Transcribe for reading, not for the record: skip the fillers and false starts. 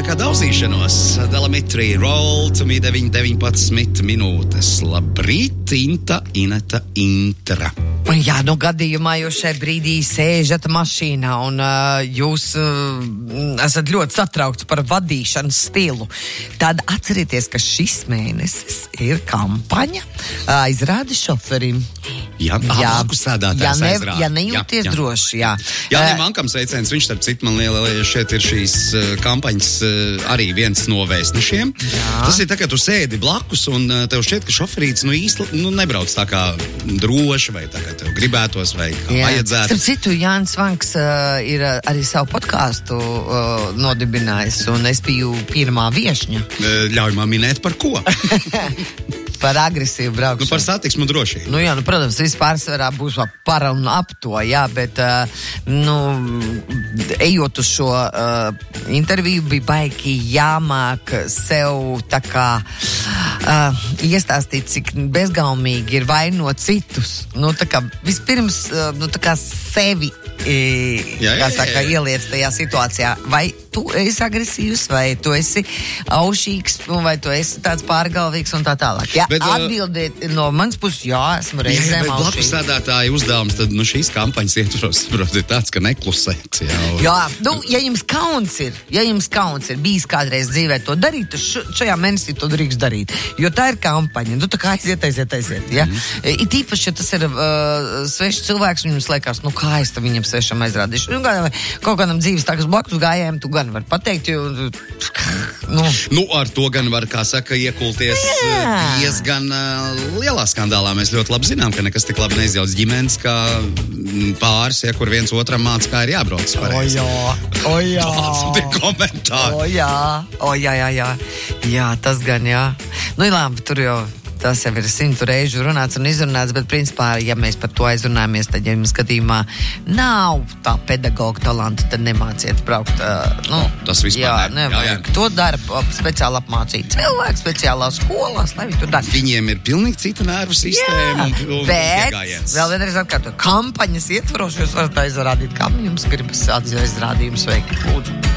kā daudzīšanos. Delamitri, roll to me 19 minūtes. Labrīt, Ineta, Intra. Jā, gadījumā jūs šai brīdī sēžat mašīnā un jūs esat ļoti satraukts par vadīšanas stilu. Tad atcerieties, ka šis mēnesis ir kampaņa aizrādi šoferim. Jā, blakus sēdētājs aizrāda. Ja nejūties droši, jā. Jānim Ankam sveiciens, viņš starp citu man liela šeit ir šīs kampaņas arī viens no vēstnešiem. Jā. Tas ir tā, ka tu sēdi blakus un tev šķiet, ka šoferīts īsti nebrauc tā kā droši vai tā kā tev gribētos vai kā vajadzētu. Starp citu, Jānis Vanks ir arī savu podkāstu nodibinājis un es biju pirmā viešņa. Ļauj man minēt par ko? Par agresīvu braukšanu. Par satiksmu drošību. Jā, protams, vispārsvarā būs par un ap to, jā, bet, ejot uz šo interviju, bija baigi jāmāk sev tā kā iestāstīt, cik bezgaumīgi ir vainot citus. Tā kā vispirms, tā kā sevi, ieliec tajā situācijā. Vai tu esi agresīvs, vai tu esi aušīgs, vai tu esi tāds pārgalvīgs un tā tālāk. Jā, atbildiet no manas puses, jā, esmu reizēm aušīgs. Bet blakus sēdētāja uzdevums, tad šīs kampaņas ietvaros, protams, ir tāds, ka neklusēt. Jā, ja jums kauns ir bijis kādreiz dzīvē to darīt, tad šajā mēnesī to drīkst darīt. Jo tā ir kampaņa. Tā kā aiziet, ja? It īpaši, ja tas ir svešs cilvēks, un jums liekas, kā es tam viņam svešam aizrādīšu. Kaut kādam dzīves tākas blakus gājējiem, tu gan var pateikt, jo... ar to gan var, kā saka, iekulties diezgan lielā skandālā. Mēs ļoti labi zinām, ka nekas tik labi neizjauc ģimenes, kā pāris, kur viens otram māca, kā ir jābrauc pareizi. Tāds ir komentāri. Jā, tas gan, jā. Labi, tur jau... Tas jau ir 100 reižu runāts un izrunāts, bet principā, ja mēs par to aizrunājamies, tad, ja jums skatījumā nav tā pedagoga talanta, tad nemāciet braukt. Tas vispār nevajag. To dara speciāli apmācīt cilvēki, speciālās skolās, lai viņi to dara. Viņiem ir pilnīgi cita nervu sistēma un piegājiens. Vēl vienreiz atkārtot, kampaņas ietvaros jūs varat aizrādīt, kam jums gribas aizrādījumus veikt. Lūdzu.